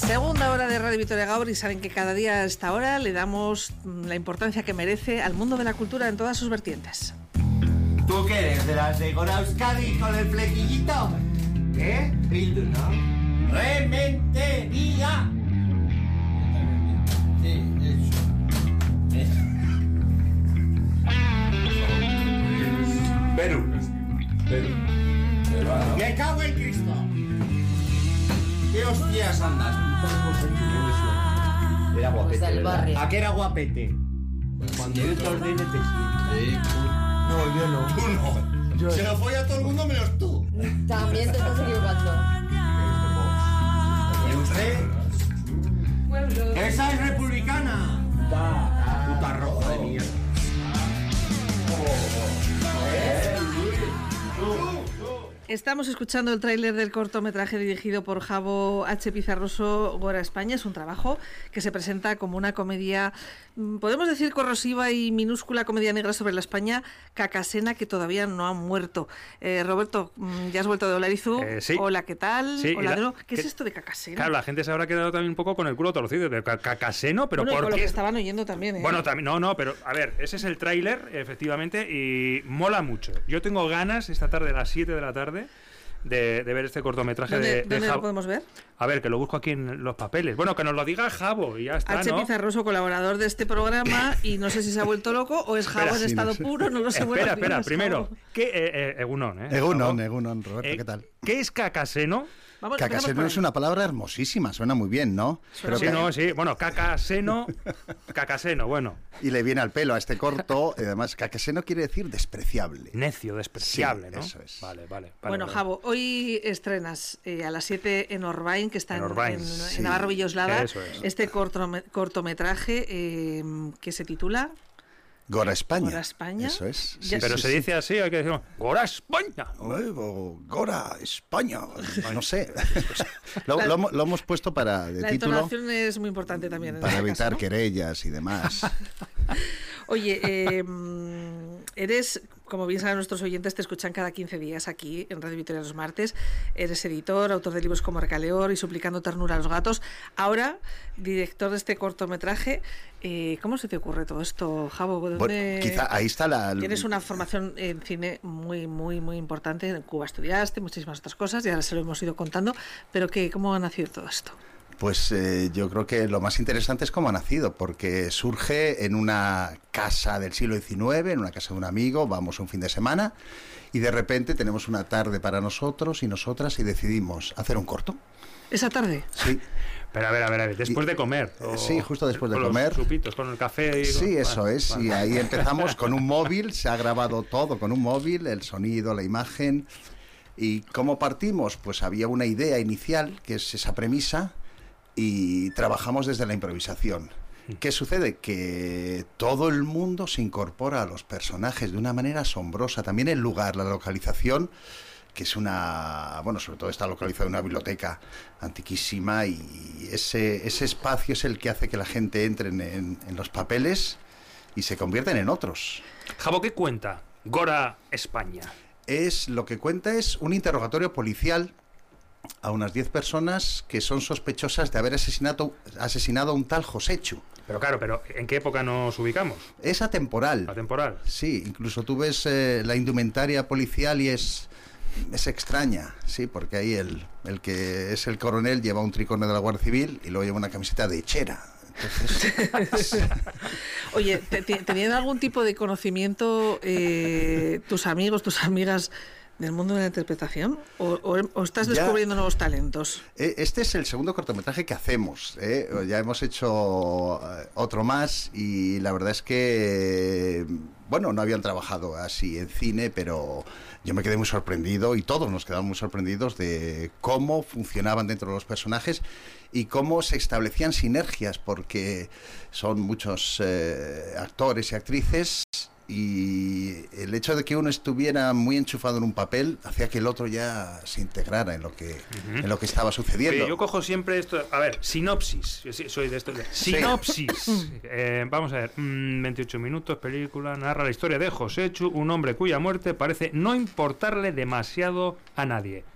Segunda hora de Radio Vitoria Gaur, y saben que cada día a esta hora le damos la importancia que merece al mundo de la cultura en todas sus vertientes. ¿Tú qué eres? ¿De las de Gora Euskadi con el flequillito? ¿Qué? Bildu, ¿no? ¡Rementería! Sí, eso. Perú. ¡Me cago en Cristo! ¿Qué hostias andas? Era guapete, ¿verdad? ¿A qué era guapete? Cuando yo te ordene te sientes. No, yo no. Tú no. Yo se lo folla a todo el mundo menos tú. También te estás equivocando. ¡Esa es republicana! Puta roja de mierda. Estamos escuchando el tráiler del cortometraje dirigido por Javo H. Pizarroso, Gora España. Es un trabajo que se presenta como una comedia, podemos decir, corrosiva y minúscula comedia negra sobre la España cacasena que todavía no ha muerto. Roberto, ya has vuelto de Olarizu. Sí. Hola, ¿qué tal? Sí, Hola, ¿qué es esto de cacasena? Claro, la gente se habrá quedado también un poco con el culo torcido de cacaseno, pero bueno, ¿por y con qué? lo que estaban oyendo también, ¿eh? Bueno, también, no, pero a ver, ese es el tráiler, efectivamente, y mola mucho. Yo tengo ganas esta tarde a las 7 de la tarde de ver este cortometraje. ¿Dónde lo podemos ver? A ver, que lo busco aquí en los papeles. Bueno, que nos lo diga Javo y ya está, H. ¿no? Pizarroso, colaborador de este programa, y no sé si se ha vuelto loco o es Javo en estado puro, no lo sé. Espera, primero, ¿qué, Egunon, Egunon, Roberto, ¿qué tal? ¿Qué es cacaseno? Cacaseno es una palabra hermosísima, suena muy bien, ¿no? Pero sí, bueno, cacaseno, bueno. Y le viene al pelo a este corto, además, cacaseno quiere decir despreciable. Necio, despreciable, sí, ¿no? Eso es. Vale. Bueno, Javo, hoy estrenas a las 7 en Orbain, que está en Navarro Villoslada, este cortometraje que se titula... Gora España. Gora España. Eso es. Sí, pero se dice así, hay que decir Gora España. Gora España. No sé. lo hemos puesto de la título. La entonación es muy importante también. Para evitar ¿no? querellas y demás. Oye, eres, como bien saben nuestros oyentes, te escuchan cada 15 días aquí en Radio Vitoria los martes. Eres editor, autor de libros como Recaleor y Suplicando ternura a los gatos. Ahora, director de este cortometraje. ¿Cómo se te ocurre todo esto, Javo? Bueno, quizá ahí está Tienes una formación en cine muy, muy, muy importante. En Cuba estudiaste, muchísimas otras cosas, y ahora se lo hemos ido contando. Pero ¿cómo ha nacido todo esto? Pues yo creo que lo más interesante es cómo ha nacido, porque surge en una casa del siglo XIX, en una casa de un amigo, vamos un fin de semana, y de repente tenemos una tarde para nosotros y nosotras y decidimos hacer un corto. ¿Esa tarde? Sí. Pero a ver, después de comer. Sí, justo después de comer. comer. Los chupitos, con el café. Sí, eso es. Vale. Y ahí empezamos con un móvil, se ha grabado todo con un móvil, el sonido, la imagen. ¿Y cómo partimos? Pues había una idea inicial, que es esa premisa, y trabajamos desde la improvisación. ¿Qué sucede? Que todo el mundo se incorpora a los personajes de una manera asombrosa. También el lugar, la localización, que es sobre todo está localizado en una biblioteca antiquísima, y ese espacio es el que hace que la gente entre en los papeles y se convierten en otros. Javo, ¿qué cuenta Gora España? Lo que cuenta es un interrogatorio policial a unas 10 personas que son sospechosas de haber asesinado a un tal Josechu. Pero ¿en qué época nos ubicamos? Es atemporal. ¿Atemporal? Sí, incluso tú ves la indumentaria policial y es extraña, sí, porque ahí el que es el coronel lleva un tricornio de la Guardia Civil y luego lleva una camiseta de hechera. Entonces... Oye, ¿tenían algún tipo de conocimiento tus amigos, tus amigas del mundo de la interpretación? ¿O estás descubriendo nuevos talentos? Este es el segundo cortometraje que hacemos. Ya hemos hecho otro más y la verdad es que, no habían trabajado así en cine, pero yo me quedé muy sorprendido y todos nos quedamos muy sorprendidos de cómo funcionaban dentro de los personajes y cómo se establecían sinergias, porque son muchos actores y actrices, y el hecho de que uno estuviera muy enchufado en un papel hacía que el otro ya se integrara en lo que estaba sucediendo. Oye, yo cojo siempre esto, a ver, sinopsis, yo soy de esto, sinopsis. Vamos a ver, 28 minutos, película, narra la historia de Josechu, un hombre cuya muerte parece no importarle demasiado a nadie.